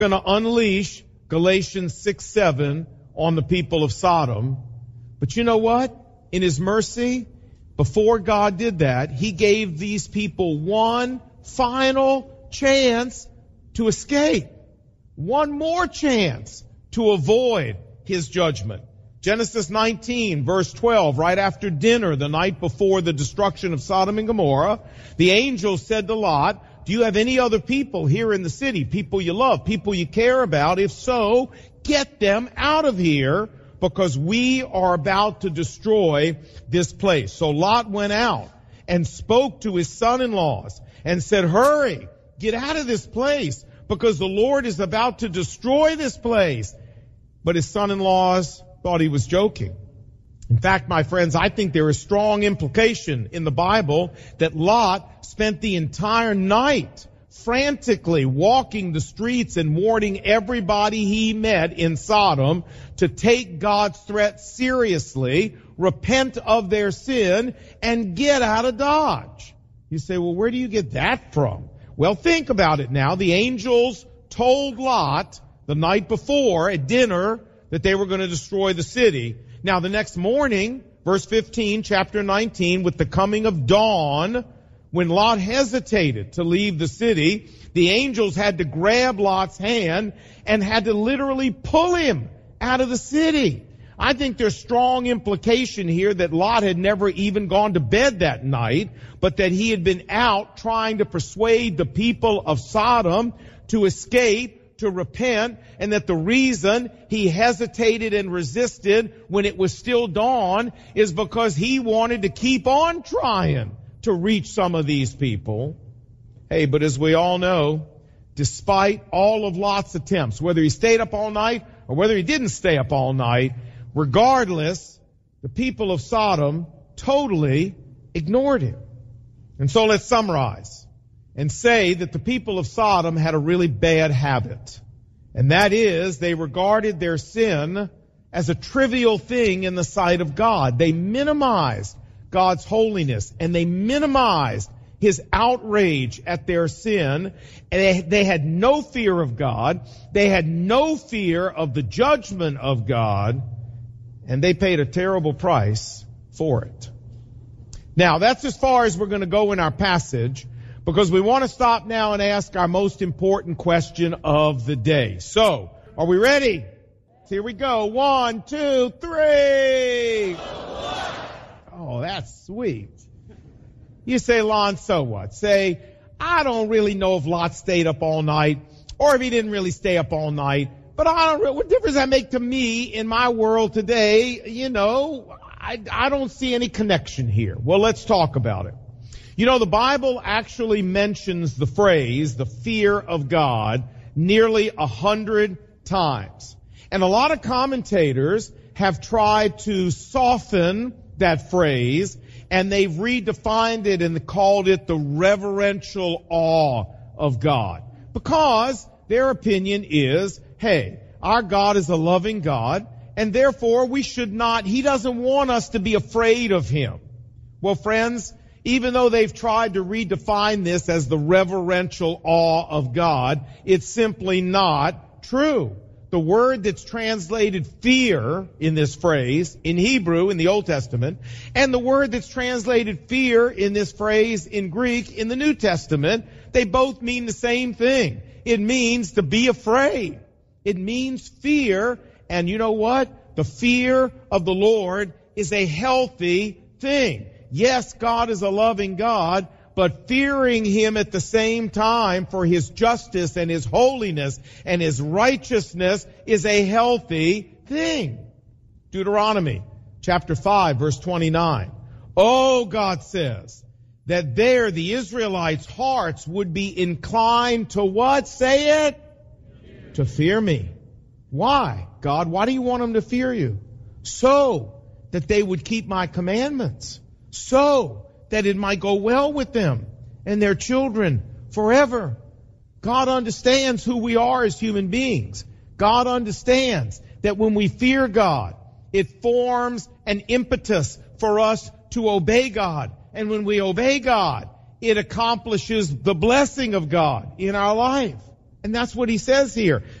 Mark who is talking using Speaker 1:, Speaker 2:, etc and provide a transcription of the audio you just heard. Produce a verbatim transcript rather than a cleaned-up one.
Speaker 1: going to unleash Galatians six seven on the people of Sodom. But you know what? In His mercy, before God did that, He gave these people one final chance to escape. One more chance to avoid His judgment. Genesis nineteen, verse twelve, right after dinner the night before the destruction of Sodom and Gomorrah, the angel said to Lot, do you have any other people here in the city, people you love, people you care about? If so, get them out of here, because we are about to destroy this place. So Lot went out and spoke to his son-in-laws and said, hurry, get out of this place, because the Lord is about to destroy this place. But his son-in-laws thought he was joking. In fact, my friends, I think there is strong implication in the Bible that Lot spent the entire night frantically walking the streets and warning everybody he met in Sodom to take God's threat seriously, repent of their sin, and get out of Dodge. You say, well, where do you get that from? Well, think about it now. The angels told Lot the night before at dinner that they were going to destroy the city. Now, the next morning, verse fifteen, chapter nineteen, with the coming of dawn, when Lot hesitated to leave the city, the angels had to grab Lot's hand and had to literally pull him out of the city. I think there's strong implication here that Lot had never even gone to bed that night, but that he had been out trying to persuade the people of Sodom to escape, to repent, and that the reason he hesitated and resisted when it was still dawn is because he wanted to keep on trying to reach some of these people. Hey, but as we all know, despite all of Lot's attempts, whether he stayed up all night or whether he didn't stay up all night, regardless, the people of Sodom totally ignored him. And so let's summarize and say that the people of Sodom had a really bad habit. And that is, they regarded their sin as a trivial thing in the sight of God. They minimized God's holiness, and they minimized His outrage at their sin. And they, they had no fear of God. They had no fear of the judgment of God. And they paid a terrible price for it. Now, that's as far as we're going to go in our passage, because we want to stop now and ask our most important question of the day. So, are we ready? Here we go. One, two, three. Oh, that's sweet. You say, Lon, so what? Say, I don't really know if Lot stayed up all night or if he didn't really stay up all night. But I don't really, what difference does that make to me in my world today? You know, I, I don't see any connection here. Well, let's talk about it. You know, the Bible actually mentions the phrase, the fear of God, nearly a hundred times. And a lot of commentators have tried to soften that phrase, and they've redefined it and called it the reverential awe of God. Because their opinion is, hey, our God is a loving God, and therefore we should not, He doesn't want us to be afraid of Him. Well, friends, even though they've tried to redefine this as the reverential awe of God, it's simply not true. The word that's translated fear in this phrase, in Hebrew, in the Old Testament, and the word that's translated fear in this phrase in Greek in the New Testament, they both mean the same thing. It means to be afraid. It means fear, and you know what? The fear of the Lord is a healthy thing. Yes, God is a loving God, but fearing Him at the same time for His justice and His holiness and His righteousness is a healthy thing. Deuteronomy chapter five, verse twenty-nine. Oh, God says that there the Israelites' hearts would be inclined to what? Say it. Fear. To fear me. Why? God, why do you want them to fear you? So that they would keep my commandments. So that it might go well with them and their children forever. God understands who we are as human beings. God understands that when we fear God, it forms an impetus for us to obey God. And when we obey God, it accomplishes the blessing of God in our life. And that's what he says here.